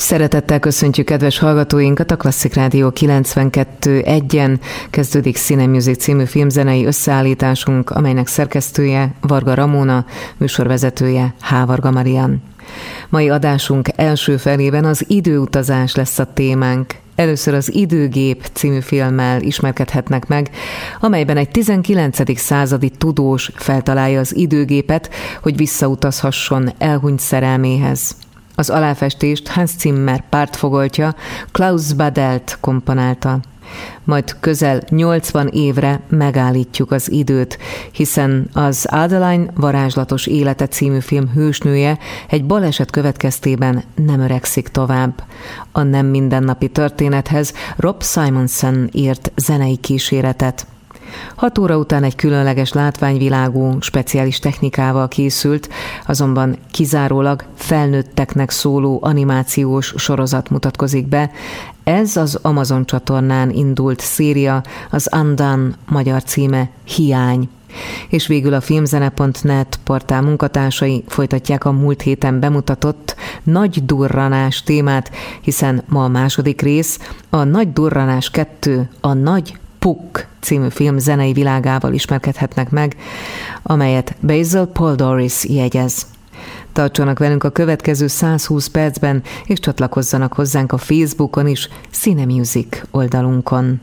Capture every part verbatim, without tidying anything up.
Szeretettel köszöntjük kedves hallgatóinkat, a Klasszik Rádió kilencvenkettő egyen kezdődik Cinemusic című filmzenei összeállításunk, amelynek szerkesztője Varga Ramóna, műsorvezetője Hávarga Marian. Mai adásunk első felében az időutazás lesz a témánk. Először az Időgép című filmmel ismerkedhetnek meg, amelyben egy tizenkilencedik századi tudós feltalálja az időgépet, hogy visszautazhasson elhunyt szerelméhez. Az aláfestést Hans Zimmer pártfogoltja Klaus Badelt komponálta. Majd közel nyolcvan évre megállítjuk az időt, hiszen az Adeline varázslatos élete című film hősnője egy baleset következtében nem öregszik tovább. A nem mindennapi történethez Rob Simonson írt zenei kíséretet. Hat óra után egy különleges látványvilágú, speciális technikával készült, azonban kizárólag felnőtteknek szóló animációs sorozat mutatkozik be. Ez az Amazon csatornán indult széria, az Undone magyar címe Hiány. És végül a filmzene pont net portál munkatársai folytatják a múlt héten bemutatott Nagy durranás témát, hiszen ma a második rész, a Nagy durranás kettő, a Nagy Puck című film zenei világával ismerkedhetnek meg, amelyet Basil Poledouris jegyez. Tartsanak velünk a következő százhúsz percben, és csatlakozzanak hozzánk a Facebookon is, Cinemusic oldalunkon.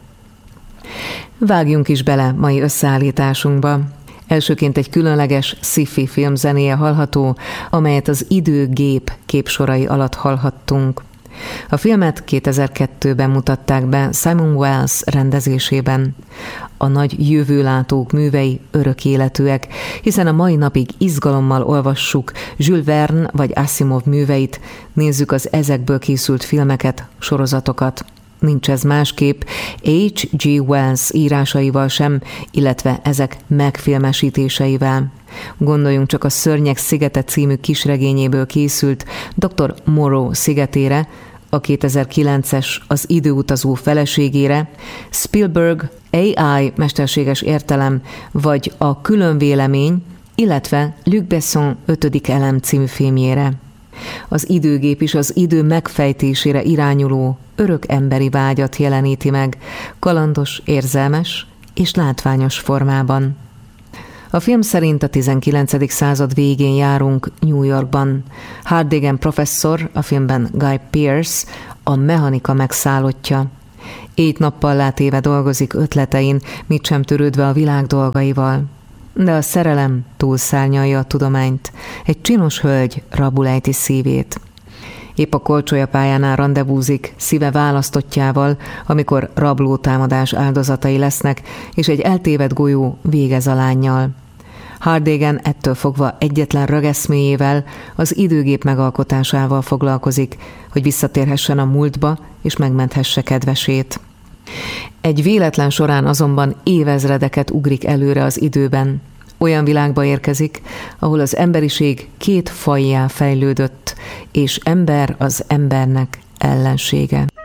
Vágjunk is bele mai összeállításunkba. Elsőként egy különleges sci-fi filmzenéje hallható, amelyet az Időgép képsorai alatt hallhattunk. A filmet kétezer-kettőben mutatták be Simon Wells rendezésében. A nagy jövőlátók művei örök életűek, hiszen a mai napig izgalommal olvassuk Jules Verne vagy Asimov műveit, nézzük az ezekből készült filmeket, sorozatokat. Nincs ez másképp há gé. Wells írásaival sem, illetve ezek megfilmesítéseivel. Gondoljunk csak a Szörnyek szigete című kisregényéből készült doktor Moreau szigetére, a kétezer-kilences Az időutazó feleségére, Spielberg á i mesterséges értelem vagy a Különvélemény, illetve Luc Besson ötödik elem című filmjére. Az Időgép is az idő megfejtésére irányuló örök emberi vágyat jeleníti meg, kalandos, érzelmes és látványos formában. A film szerint a tizenkilencedik század végén járunk New Yorkban. Hardegen professzor, a filmben Guy Pearce, a mechanika megszállottja. Éjt nappal látéve dolgozik ötletein, mit sem törődve a világ dolgaival. De a szerelem túlszárnyalja a tudományt. Egy csinos hölgy rabul ejti szívét. Épp a kolcsolyapályánál randevúzik szíve választottjával, amikor rablótámadás áldozatai lesznek, és egy eltévedt golyó végez a lánnyal. Hardegen ettől fogva egyetlen rögeszméjével, az időgép megalkotásával foglalkozik, hogy visszatérhessen a múltba, és megmenthesse kedvesét. Egy véletlen során azonban évezredeket ugrik előre az időben. Olyan világba érkezik, ahol az emberiség két fajjá fejlődött, és ember az embernek ellensége.